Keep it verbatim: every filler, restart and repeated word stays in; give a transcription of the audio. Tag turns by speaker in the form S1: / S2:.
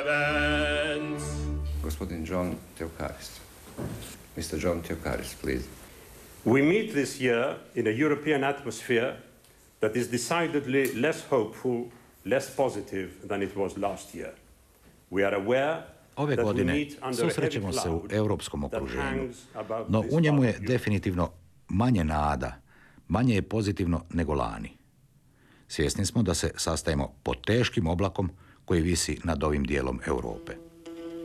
S1: Gospodin John Theokaris. mister John Theokaris, please.
S2: We meet this year in a European atmosphere that is decidedly less hopeful, less positive than it was last year. We are aware
S3: Ove godine susrećemo se u europskom okruženju, no u njemu je definitivno manje nada, manje je pozitivno nego lani. Svjesni smo da se sastajemo pod teškim oblakom koji visi nad ovim dijelom Europe.